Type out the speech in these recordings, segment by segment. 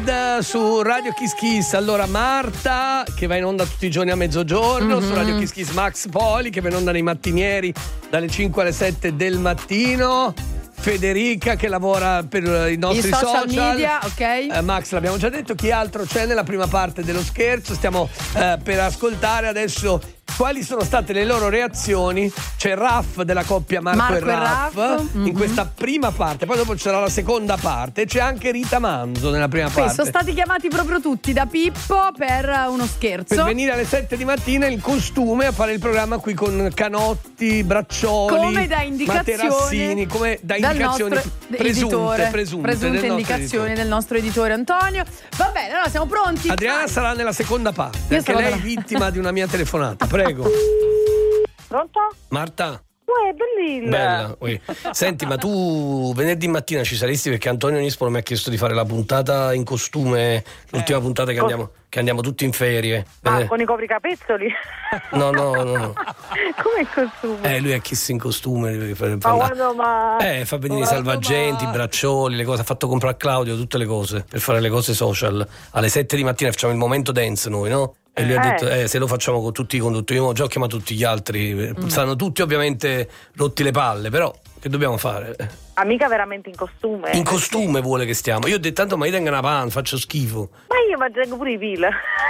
Weekend su Radio Kiss Kiss. Allora Marta che va in onda tutti i giorni a mezzogiorno, su Radio Kiss Kiss Max Poli che va in onda nei mattinieri dalle 5 alle 7 del mattino. Federica che lavora per i nostri social media, ok. Max l'abbiamo già detto. Chi altro c'è nella prima parte dello scherzo? Stiamo per ascoltare adesso quali sono state le loro reazioni. C'è Raff della coppia Marco e Raff in questa prima parte, poi dopo c'era la seconda parte. C'è anche Rita Manzo nella prima parte. Sono stati chiamati proprio tutti da Pippo per uno scherzo, per venire alle 7 di mattina in costume a fare il programma qui con canotti, braccioli, come da indicazione, materassini, come da indicazioni presunte indicazioni del nostro editore Antonio. Va bene, allora siamo pronti. Adriana sarà nella seconda parte. Anche lei è vittima di una mia telefonata. Prego. Pronto? Marta? Bella. Senti, ma tu venerdì mattina ci saresti, perché Antonio Nispolo mi ha chiesto di fare la puntata in costume, l'ultima puntata che andiamo tutti in ferie. Con i copricapezzoli? No. Come in costume? Lui ha chiesto in costume. Fa venire i salvagenti, i braccioli, le cose. Ha fatto comprare a Claudio tutte le cose per fare le cose social. Alle 7 di mattina facciamo il momento dance noi, no? E lui ha detto se lo facciamo con tutti i conduttori. Io ho già chiamato tutti gli altri. Saranno tutti ovviamente rotti le palle, però che dobbiamo fare? Amica veramente in costume? In costume vuole che stiamo. Io ho detto tanto ma io tengo una pan, faccio schifo. Ma io mangiamo pure i pila.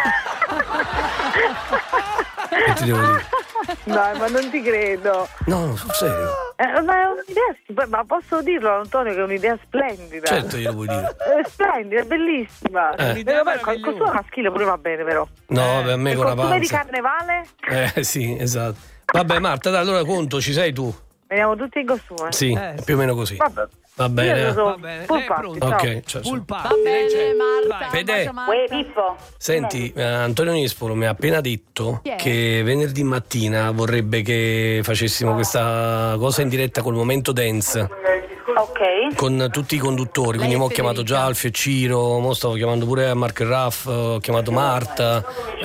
Che ti devo dire? No, ma non ti credo. No, sul serio. Ma è un'idea, ma posso dirlo Antonio che è un'idea splendida. Certo glielo puoi dire. È splendida, è bellissima. Il costume maschile pure va bene però. No, vabbè, a me con la panza. Il costume di carnevale? Sì, esatto. Vabbè Marta, dai, allora conto, ci sei tu? Veniamo tutti in costume? Sì, più o meno così. Vabbè. Va bene. Va bene. Ok, full party. Va bene, Marta. Fede. Pippo. Senti, Antonio Nispolo mi ha appena detto che venerdì mattina vorrebbe che facessimo questa cosa in diretta col momento dance. Ok. Con tutti i conduttori, quindi mo ho chiamato già Alfio e Ciro, mo stavo chiamando pure Marco e Raff, ho chiamato Marta,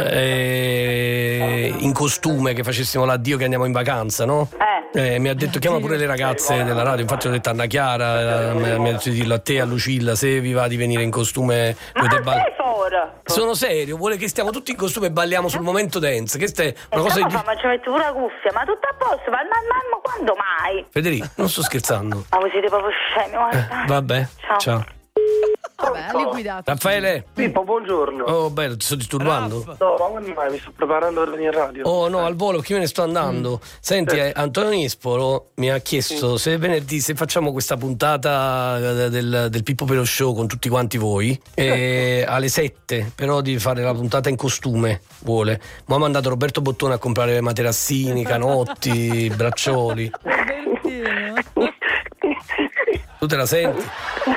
in costume, che facessimo l'addio che andiamo in vacanza, no? Mi ha detto chiama pure le ragazze della radio, infatti ho detto a Anna Chiara, mi ha detto di dirlo a te, a Lucilla, se vi va di venire in costume. Sono serio, vuole che stiamo tutti in costume e balliamo sul momento dance, che è una cosa di... Ma ci metto pure la cuffia, ma tutto a posto, ma quando mai? Federico, non sto scherzando. Ma voi siete proprio scemi, guarda. Vabbè, ciao. Vabbè, guidato. Raffaele? Pippo, buongiorno. Oh, bello, ti sto disturbando? No, ma quando mai? Mi sto preparando per venire in radio. Oh no, al volo, che io me ne sto andando. Senti, Antonio Nispolo mi ha chiesto se venerdì, se facciamo questa puntata del Pippo Pello Show con tutti quanti voi, alle 7, però di fare la puntata in costume, vuole. Ma ha mandato Roberto Bottone a comprare materassini, canotti, braccioli. Tu te la senti?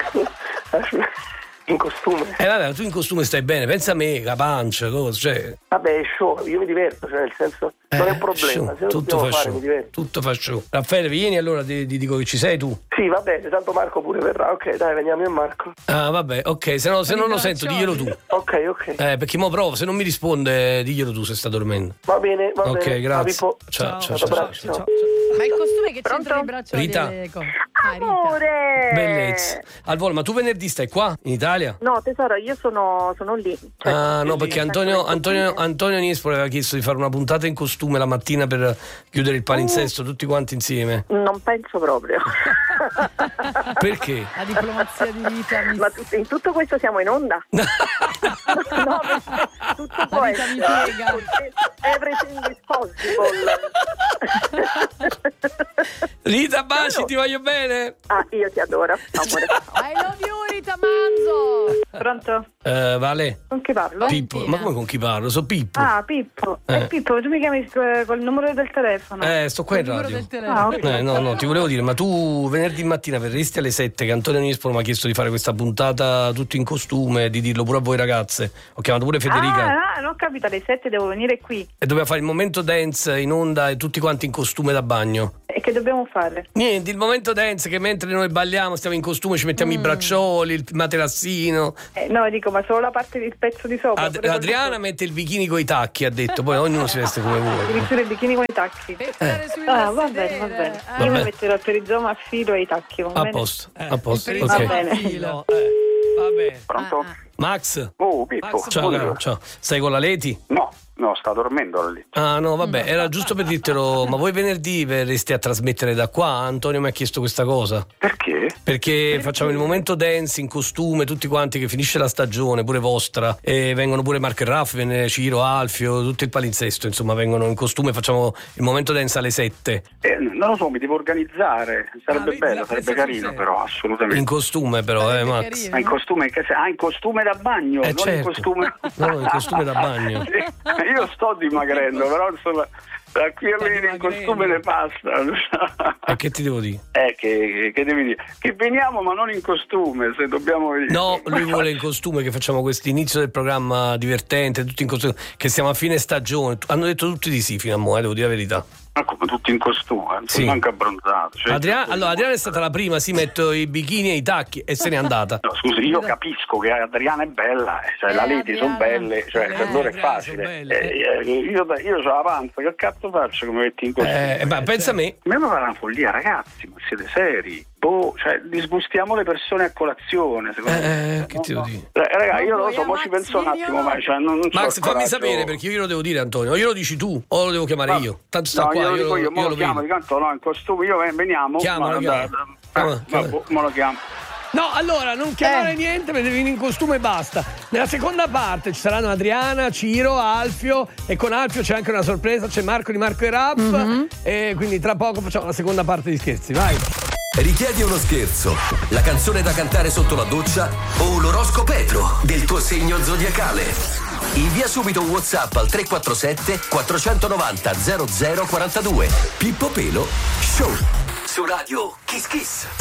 In costume? Vabbè, tu in costume stai bene, pensa a me, la pancia, cosa, cioè... Vabbè, è show, io mi diverto, cioè nel senso, non è un problema, se tutto fa show, mi diverto. Tutto fa show. Raffaele, vieni allora, ti dico che ci sei tu. Sì, va bene, tanto Marco pure verrà, ok, dai, veniamo io e Marco. Ah, vabbè, ok, se non lo sento, diglielo tu. Ok. Perché mo provo, se non mi risponde, diglielo tu se sta dormendo. Va bene, Ok, grazie. Ciao. Ma il costume che c'entra i braccioli? Rita. Amore! Bellezza. Al volo, ma tu venerdì stai qua, in Italia? No, tesoro, io sono lì. No, perché Antonio Nispolo aveva chiesto di fare una puntata in costume la mattina per chiudere il palinsesto tutti quanti insieme. Non penso proprio. Perché? La diplomazia di Rita. Ma in tutto questo siamo in onda? No, tutto può essere. Mi piega. Everything is possible. Rita, baci, ti voglio bene. Io ti adoro, amore. I love you, Rita Manzo. Pronto? Vale. Con chi parlo? Pippo. Ma come con chi parlo? Sono Pippo. Pippo. Pippo, tu mi chiami col numero del telefono? Sto qua in radio. Okay. No, ti volevo dire, ma tu venerdì mattina verresti alle 7 che Antonio Nispolo mi ha chiesto di fare questa puntata tutti in costume, di dirlo pure a voi ragazze. Ho chiamato pure Federica. Non ho capito, alle 7 devo venire qui. E doveva fare il momento dance in onda e tutti quanti in costume da bagno. E che dobbiamo fare? Niente, il momento dance che mentre noi balliamo stiamo in costume, ci mettiamo i braccioli, il materassino. No, dico, ma solo la parte del pezzo di sopra. Adriana mette il bikini coi tacchi, ha detto, poi ognuno si veste come vuole. Addirittura il bikini con i tacchi. Va bene. Io mi metterò il perizoma a filo e i tacchi. A posto. Va bene. Vabbè. Pronto? Max? Oh, Pippo. Max, ciao. Stai con la Leti? No, sta dormendo lì. Ah no, vabbè, era giusto per dirtelo, ma voi venerdì verreste a trasmettere da qua? Antonio mi ha chiesto questa cosa. Perché? Perché facciamo il momento dance in costume, tutti quanti, che finisce la stagione, pure vostra, e vengono pure Marco e Raffi, viene Ciro, Alfio, tutto il palinsesto, insomma, vengono in costume, facciamo il momento dance alle 7. Non lo so, mi devo organizzare, sarebbe bello, sarebbe carino però, assolutamente. In costume però, Max. In costume, in costume da bagno, non certo. in costume... No, in costume da bagno. Io sto dimagrendo, però insomma, da qui a venire in costume ne passa. E che ti devo dire? Che devi dire? Che veniamo ma non in costume, se dobbiamo venire. No, lui vuole in costume, che facciamo questo inizio del programma divertente, tutti in costume, che siamo a fine stagione. Hanno detto tutti di sì fino a mo', devo dire la verità. Ma come tutti in costume, sì. Manca abbronzato. Cioè, Adriana è stata la prima, metto i bikini e i tacchi e se n'è andata. No, scusi, io capisco che Adriana è bella, cioè la Leti sono belle, cioè per loro è facile. Io c'ho la panza, che cazzo faccio che mi metti in costume? Ma pensa a me. A me pare una follia, ragazzi, ma siete seri? Cioè, disgustiamo le persone a colazione, secondo me. Che ti devo dire? Raga, io non lo so, ma ci penso un attimo, ma cioè, non Max, fammi sapere, perché io lo devo dire, Antonio, o glielo dici tu o lo devo chiamare io. Tanto sta qua, io lo chiamo, tanto no, in costume, io veniamo. Chiamalo. Me lo chiamo. No, allora non chiamare niente, perché devi venire in costume e basta. Nella seconda parte ci saranno Adriana, Ciro, Alfio, e con Alfio c'è anche una sorpresa, c'è Marco di Marco e Raff, e quindi tra poco facciamo la seconda parte di scherzi, vai. Richiedi uno scherzo, la canzone da cantare sotto la doccia o l'oroscopetro del tuo segno zodiacale? Invia subito un WhatsApp al 347 490 0042. Pippo Pelo Show su Radio Kiss Kiss.